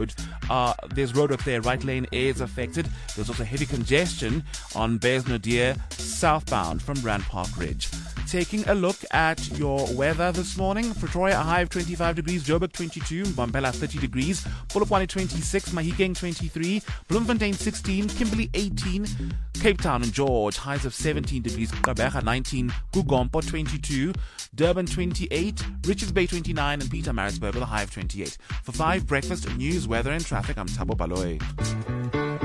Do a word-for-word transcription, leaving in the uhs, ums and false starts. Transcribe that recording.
Joburg. Uh, there's roadwork there. Right lane is affected. There's also heavy congestion on Bears-Nadir southbound from Rand Park Ridge. Taking a look at your weather this morning. Pretoria, a high of twenty-five degrees. Joburg, twenty-two. Mbombela, thirty degrees. Polokwane, twenty-six. Mahikeng, twenty-three. Bloemfontein, sixteen. Kimberley, eighteen. Cape Town and George, highs of seventeen degrees. Gqeberha, nineteen. Gugompo, twenty-two. Durban, twenty-eight. Richards Bay, twenty-nine. And Pietermaritzburg with a high of twenty-eight. For five breakfast, news, weather and traffic, I'm Thabo Baloyi.